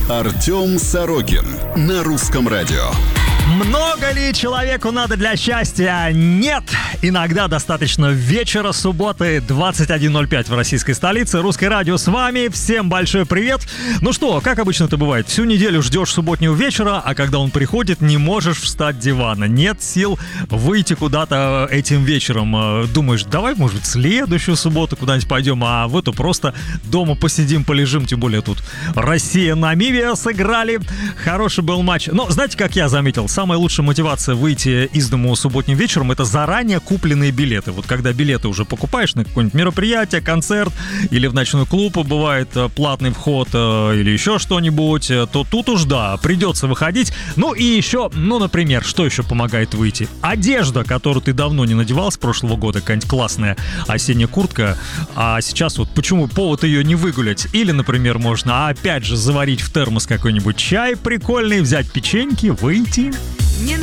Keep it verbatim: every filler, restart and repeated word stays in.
Артем Сорокин на Русском радио. Много ли человеку надо для счастья? Нет. Иногда достаточно вечера субботы, двадцать один ноль пять в российской столице. Русское радио с вами. Всем большой привет. Ну что, как обычно это бывает, всю неделю ждешь субботнего вечера, а когда он приходит, не можешь встать с дивана. Нет сил выйти куда-то этим вечером. Думаешь, давай, может быть, следующую субботу куда-нибудь пойдем, а в эту просто дома посидим, полежим. Тем более тут Россия-Намибия сыграли. Хороший был матч. Но знаете, как я заметил, самая лучшая мотивация выйти из дома субботним вечером — это заранее купленные билеты. Вот когда билеты уже покупаешь на какое-нибудь мероприятие, концерт или в ночной клуб, бывает платный вход или еще что-нибудь, то тут уж да, придется выходить. Ну и еще, ну, например, что еще помогает выйти? Одежда, которую ты давно не надевал с прошлого года, какая-нибудь классная осенняя куртка, а сейчас вот почему повод ее не выгулять? Или, например, можно опять же заварить в термос какой-нибудь чай прикольный, взять печеньки, выйти.